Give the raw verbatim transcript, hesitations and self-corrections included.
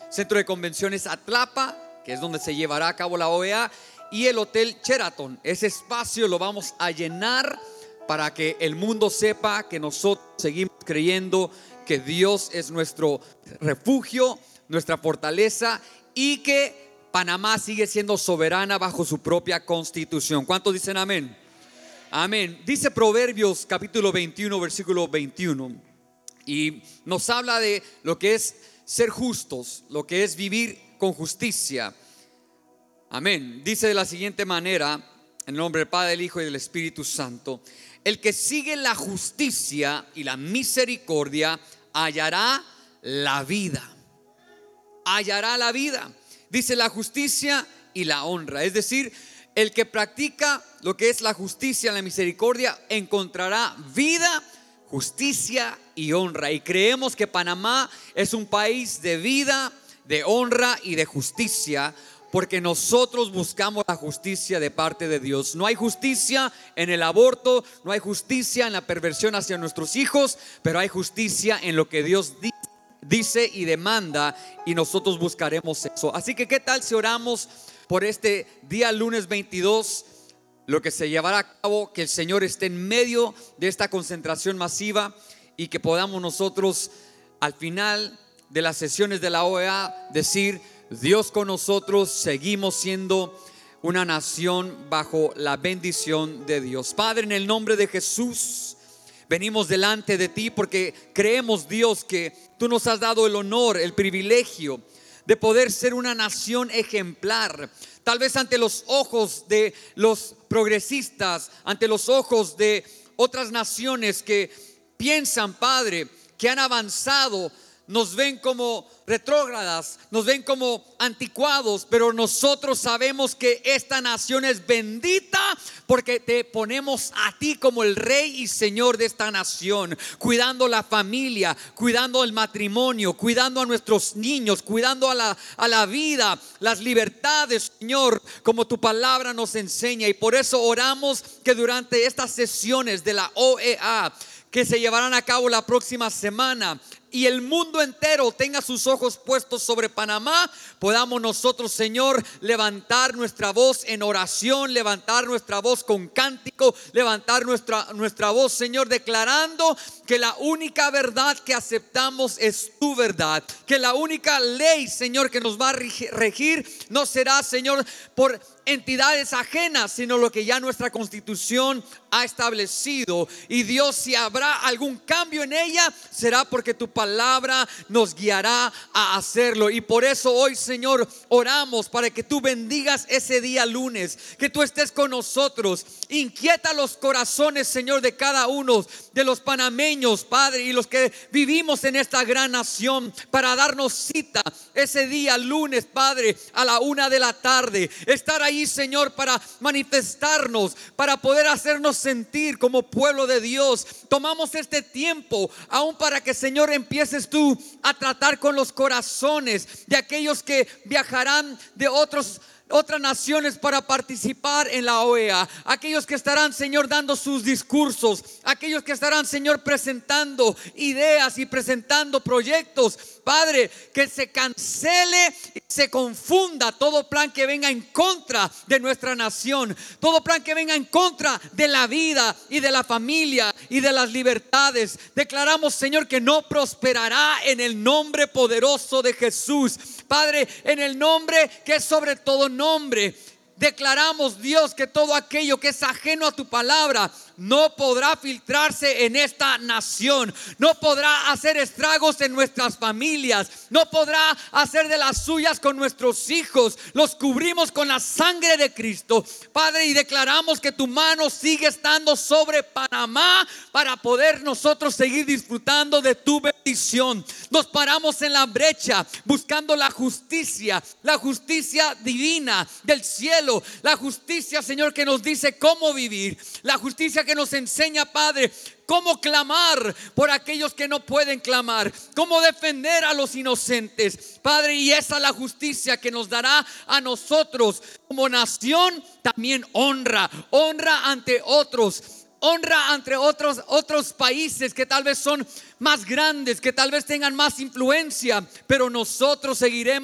Centro de Convenciones Atlapa, que es donde se llevará a cabo la O E A, y el Hotel Sheraton. Ese espacio lo vamos a llenar para que el mundo sepa que nosotros seguimos creyendo que Dios es nuestro refugio, nuestra fortaleza, y que Panamá sigue siendo soberana bajo su propia constitución. ¿Cuántos dicen amén? Amén. Dice Proverbios capítulo veintiuno, versículo veintiuno, y nos habla de lo que es ser justos, lo que es vivir con justicia. Amén. Dice de la siguiente manera, en el nombre del Padre, del Hijo y del Espíritu Santo: el que sigue la justicia y la misericordia hallará la vida. Hallará la vida. Dice la justicia y la honra. Es decir, el que practica lo que es la justicia y la misericordia encontrará vida, justicia y honra. Y creemos que Panamá es un país de vida, de honra y de justicia, porque nosotros buscamos la justicia de parte de Dios. No hay justicia en el aborto, no hay justicia en la perversión hacia nuestros hijos, pero hay justicia en lo que Dios dice y demanda, y nosotros buscaremos eso. Así que ¿qué tal si oramos por este día lunes veintidós, lo que se llevará a cabo, que el Señor esté en medio de esta concentración masiva y que podamos nosotros al final de las sesiones de la O E A decir: Dios con nosotros, seguimos siendo una nación bajo la bendición de Dios. Padre, en el nombre de Jesús, venimos delante de ti porque creemos, Dios, que tú nos has dado el honor, el privilegio de poder ser una nación ejemplar. Tal vez ante los ojos de los progresistas, ante los ojos de otras naciones que piensan, Padre, que han avanzado, nos ven como retrógradas, nos ven como anticuados, pero nosotros sabemos que esta nación es bendita porque te ponemos a ti como el Rey y Señor de esta nación, cuidando la familia, cuidando el matrimonio, cuidando a nuestros niños, cuidando a la, a la vida, las libertades, Señor, como tu palabra nos enseña. Y por eso oramos que durante estas sesiones de la O E A que se llevarán a cabo la próxima semana, y el mundo entero tenga sus ojos puestos sobre Panamá, podamos nosotros, Señor, levantar nuestra voz en oración, levantar nuestra voz con cántico, levantar nuestra, nuestra voz, Señor, declarando que la única verdad que aceptamos es tu verdad, que la única ley, Señor, que nos va a regir no será, Señor, por entidades ajenas, sino lo que ya nuestra Constitución ha establecido. Y Dios, si habrá algún cambio en ella, será porque tu palabra nos guiará a hacerlo. Y por eso hoy, Señor, oramos para que tú bendigas ese día lunes, que tú estés con nosotros. Inquieta los corazones, Señor, de cada uno de los panameños, Padre, y los que vivimos en esta gran nación, para darnos cita ese día lunes, Padre, a la una de la tarde. Estar ahí, Señor, para manifestarnos, para poder hacernos sentir como pueblo de Dios. Tomamos este tiempo aún para que, Señor, empieces tú a tratar con los corazones de aquellos que viajarán de otros otras naciones para participar en la O E A, aquellos que estarán, Señor, dando sus discursos, aquellos que estarán, Señor, presentando ideas y presentando proyectos. Padre, que se cancele y se confunda todo plan que venga en contra de nuestra nación, todo plan que venga en contra de la vida y de la familia y de las libertades. Declaramos, Señor, que no prosperará en el nombre poderoso de Jesús. Padre, en el nombre que es sobre todo nombre, declaramos, Dios, que todo aquello que es ajeno a tu palabra no podrá filtrarse en esta nación, no podrá hacer estragos en nuestras familias, no podrá hacer de las suyas con nuestros hijos. Los cubrimos con la sangre de Cristo, Padre, y declaramos que tu mano sigue estando sobre Panamá para poder nosotros seguir disfrutando de tu bendición. Nos paramos en la brecha buscando la justicia, la justicia divina del cielo, la justicia, Señor, que nos dice cómo vivir, la justicia que nos enseña, Padre, cómo clamar por aquellos que no pueden clamar, cómo defender a los inocentes, Padre. Y esa es la justicia que nos dará a nosotros como nación también honra, honra ante otros, honra ante otros, otros países que tal vez son más grandes, que tal vez tengan más influencia, pero nosotros seguiremos